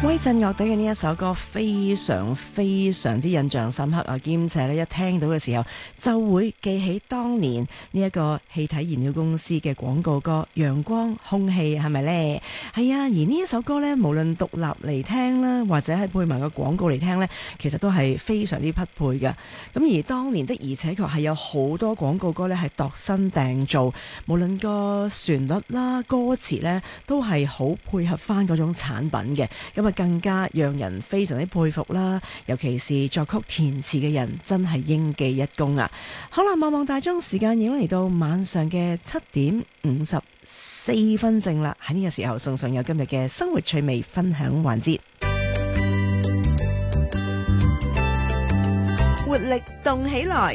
威震樂隊嘅呢一首歌非常之印象深刻啊，兼且咧一聽到嘅時候就會記起當年呢一個氣體燃料公司嘅廣告歌《陽光空氣》，係咪呢？係啊，而呢一首歌呢，無論獨立嚟聽啦，或者係配埋個廣告嚟聽呢，其實都係非常之匹配嘅。咁而當年的而且確係有好多廣告歌呢係度身訂造，無論個旋律啦、歌詞呢，都係好配合翻嗰種產品嘅。咁啊，更加讓人非常之佩服啦，尤其是作曲填詞嘅人真係應記一功啊！好啦，望望大鐘，時間已經嚟到晚上嘅7:54正啦，喺呢個時候送上有今日嘅生活趣味分享環節，活力動起來，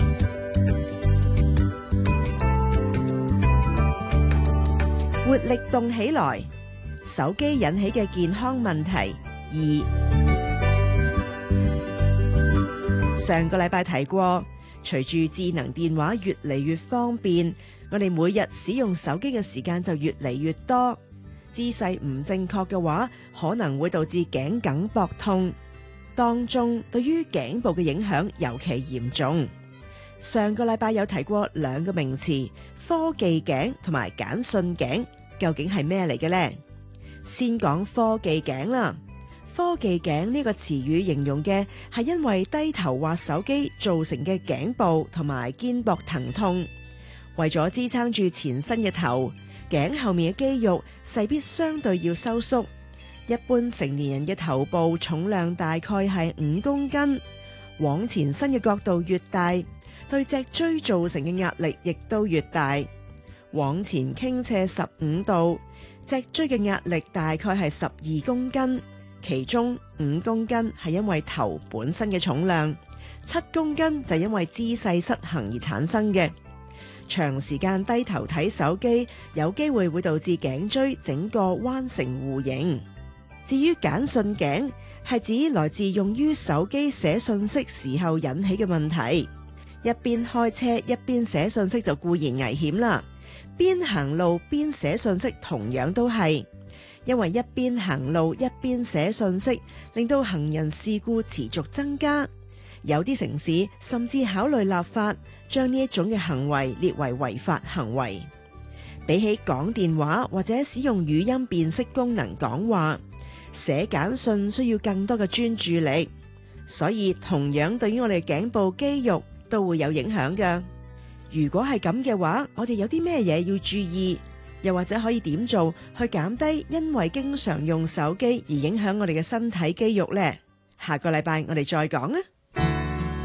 活力動起來。手機引起嘅健康問題2。上個禮拜提過，隨住智能電話越嚟越方便，我哋每日使用手機嘅時間就越嚟越多。姿勢唔正確嘅話，可能會導致頸梗膊痛，當中對於頸部嘅影響尤其嚴重。上個禮拜有提過兩個名詞，科技頸同埋簡訊頸，究竟係咩嚟嘅呢？先講科技頸啦，科技頸呢個詞語形容嘅係因為低頭滑手機造成嘅頸部同埋肩膊疼痛。為咗支撐住前身嘅頭，頸後面嘅肌肉勢必相對要收縮。一般成年人嘅頭部重量大概係5公斤，往前伸嘅角度越大，對脊椎造成嘅壓力亦都越大。往前傾斜15度，脊椎嘅壓力大概係12公斤，其中5公斤係因為頭本身嘅重量，7公斤就因為姿勢失衡而產生嘅。長時間低頭睇手機，有機會會導致頸椎整個彎成弧形。至於簡訊頸，係指來自用於手機寫信息時候引起嘅問題。一邊開車一邊寫信息就固然危險啦。邊行路邊寫信息同樣都係，因為一邊行路一邊寫信息，令到行人事故持續增加。有啲城市甚至考慮立法，將呢一種嘅行為列為違法行為。比起講電話或者使用語音辨識功能講話，寫簡訊需要更多嘅專注力，所以同樣對於我哋頸部肌肉都會有影響㗎。如果係咁嘅話，我哋有啲咩嘢要注意？又或者可以點做去減低因為經常用手機而影響我哋嘅身體肌肉呢？下個禮拜我哋再講啊！